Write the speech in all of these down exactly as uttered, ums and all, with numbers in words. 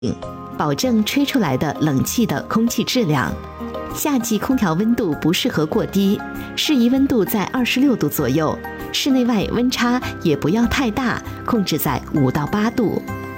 保证吹出来的冷气的空气质量。夏季空调温度不适合过低，适宜温度在二十六度左右，室内外温差也不要太大，控制在五到八度。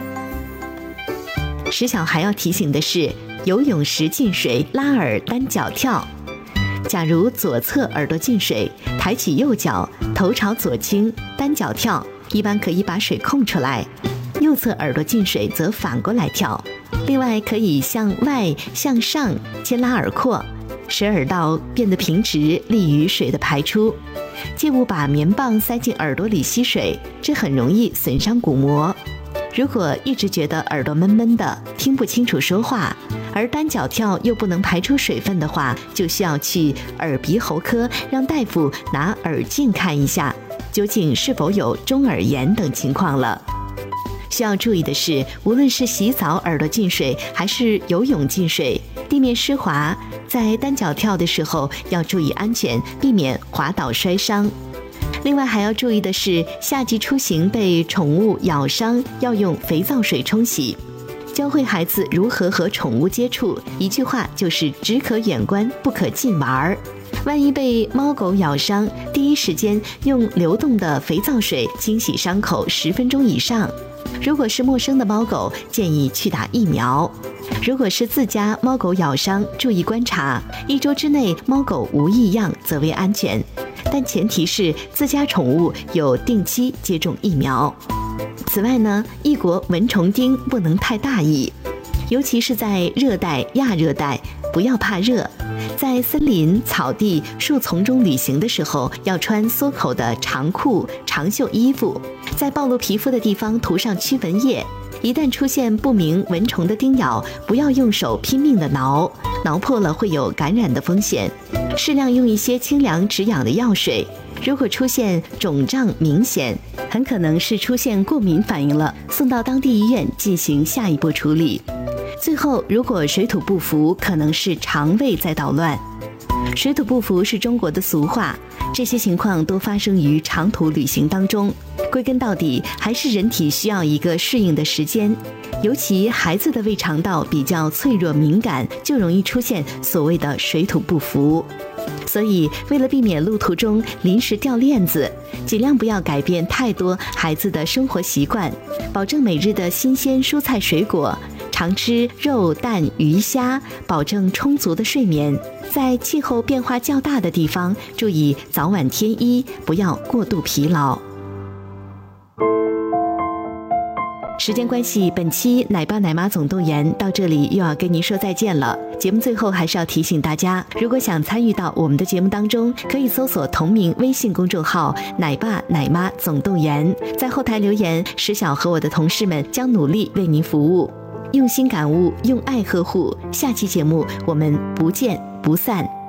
石晓还要提醒的是，游泳时进水拉耳单脚跳。假如左侧耳朵进水，抬起右脚，头朝左倾，单脚跳，一般可以把水控出来。右侧耳朵进水则反过来跳。另外可以向外向上牵拉耳廓，使耳道变得平直，利于水的排出。切勿把棉棒塞进耳朵里吸水，这很容易损伤鼓膜。如果一直觉得耳朵闷闷的，听不清楚说话，而单脚跳又不能排出水分的话，就需要去耳鼻喉科，让大夫拿耳镜看一下，究竟是否有中耳炎等情况了。需要注意的是，无论是洗澡耳朵进水，还是游泳进水，地面湿滑，在单脚跳的时候要注意安全，避免滑倒摔伤。另外还要注意的是，夏季出行被宠物咬伤，要用肥皂水冲洗。教会孩子如何和宠物接触，一句话就是只可远观，不可近玩。万一被猫狗咬伤，第一时间用流动的肥皂水清洗伤口十分钟以上。如果是陌生的猫狗，建议去打疫苗。如果是自家猫狗咬伤，注意观察，一周之内猫狗无异样则为安全，但前提是自家宠物有定期接种疫苗。此外呢，异国蚊虫叮不能太大意，尤其是在热带、亚热带，不要怕热。在森林、草地、树丛中旅行的时候，要穿缩口的长裤、长袖衣服，在暴露皮肤的地方涂上驱蚊液。一旦出现不明蚊虫的叮咬，不要用手拼命的挠，挠破了会有感染的风险。适量用一些清凉止痒的药水。如果出现肿胀明显，很可能是出现过敏反应了，送到当地医院进行下一步处理。最后，如果水土不服，可能是肠胃在捣乱。水土不服是中国的俗话，这些情况都发生于长途旅行当中。归根到底，还是人体需要一个适应的时间。尤其孩子的胃肠道比较脆弱敏感，就容易出现所谓的水土不服。所以，为了避免路途中临时掉链子，尽量不要改变太多孩子的生活习惯，保证每日的新鲜蔬菜水果，常吃肉蛋鱼虾，保证充足的睡眠。在气候变化较大的地方，注意早晚添衣，不要过度疲劳。时间关系，本期奶爸奶妈总动员到这里又要跟您说再见了。节目最后还是要提醒大家，如果想参与到我们的节目当中，可以搜索同名微信公众号奶爸奶妈总动员，在后台留言，石晓和我的同事们将努力为您服务。用心感悟，用爱呵护，下期节目我们不见不散。